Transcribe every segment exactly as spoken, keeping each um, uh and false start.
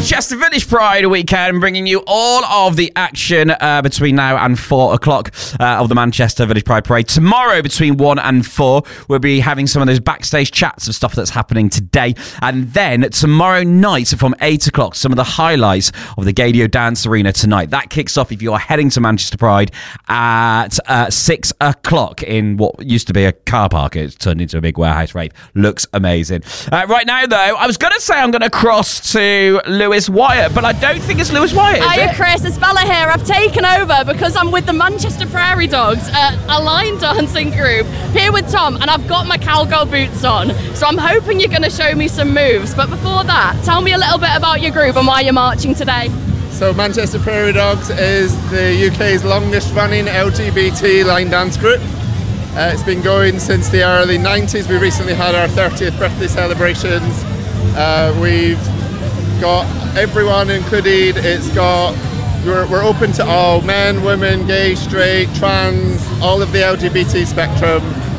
Manchester Village Pride weekend, bringing you all of the action uh, between now and four o'clock uh, of the Manchester Village Pride Parade. Tomorrow, between one and four, we'll be having some of those backstage chats of stuff that's happening today. And then tomorrow night from eight o'clock, some of the highlights of the Gaydio Dance Arena tonight. That kicks off if you are heading to Manchester Pride at uh, six o'clock in what used to be a car park. It's turned into a big warehouse rave. Looks amazing. Uh, right now, though, I was going to say I'm going to cross to Lewis Wyatt, but I don't think it's Lewis Wyatt. Hiya, Chris. It's Bella here. I've taken over because I'm with the Manchester Prairie Dogs, uh, a line dancing group, here with Tom, and I've got my cowgirl boots on. So I'm hoping you're going to show me some moves. But before that, tell me a little bit about your group and why you're marching today. So Manchester Prairie Dogs is the U K's longest running L G B T line dance group. Uh, it's been going since the early nineties. We recently had our thirtieth birthday celebrations. Uh, we've got everyone included. It's got we're, we're open to all men, women, gay, straight, trans, all of the L G B T spectrum,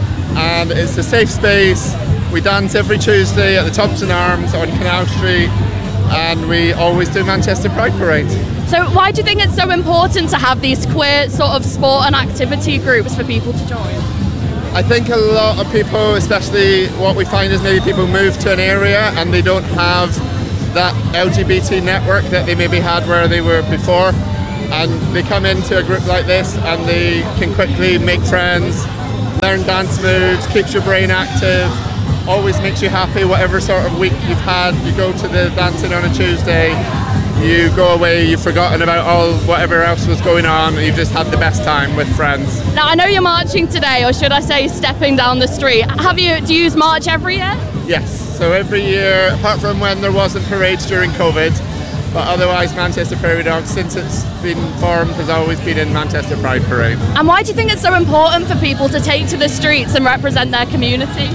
and it's a safe space. We dance every Tuesday at the Thompson Arms on Canal Street, and we always do Manchester Pride Parade. So why do you think it's so important to have these queer sort of sport and activity groups for people to join? I think a lot of people, especially what we find is maybe people move to an area and they don't have that L G B T network that they maybe had where they were before, and they come into a group like this and they can quickly make friends, learn dance moves, keeps your brain active, always makes you happy whatever sort of week you've had. You go to the dancing on a Tuesday, you go away, you've forgotten about all whatever else was going on, and you've just had the best time with friends. Now I know you're marching today, or should I say stepping down the street. Have you, do you use March every year? Yes, so every year, apart from when there wasn't parades during COVID, but otherwise Manchester Prairie Dogs, since it's been formed, has always been in Manchester Pride Parade. And why do you think it's so important for people to take to the streets and represent their community?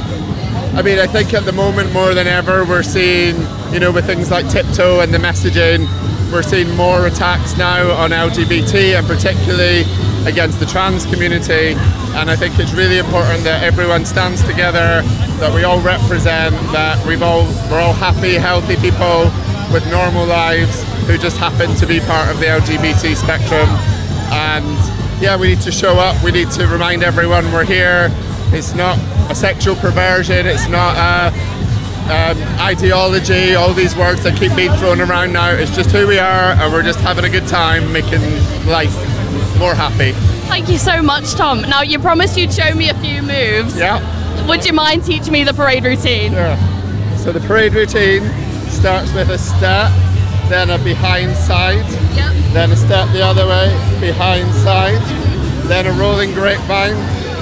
I mean, I think at the moment more than ever we're seeing, you know, with things like Tiptoe and the messaging, we're seeing more attacks now on L G B T and particularly against the trans community. And I think it's really important that everyone stands together, that we all represent, that we've all, we're all happy, healthy people with normal lives who just happen to be part of the L G B T spectrum. And yeah, we need to show up, we need to remind everyone we're here. It's not a sexual perversion, it's not a um, ideology, all these words that keep being thrown around now. It's just who we are, and we're just having a good time, making life more happy. Thank you so much, Tom. Now, you promised you'd show me a few moves. Yeah. Would you mind teaching me the parade routine? Sure. So the parade routine starts with a step, then a behind side, Yep. then a step the other way, behind side, then a rolling grapevine,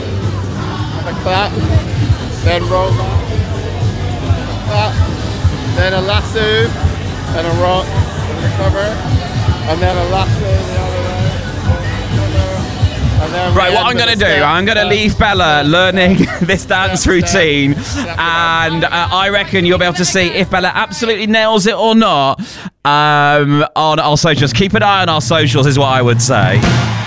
a clap, then roll back, clap, then a lasso, then a rock, and recover, and then a lasso the other way, and then Right, what I'm going to do, I'm going to leave Bella learning this dance routine, and uh, I reckon you'll be able to see if Bella absolutely nails it or not um, on our socials. Keep an eye on our socials is what I would say.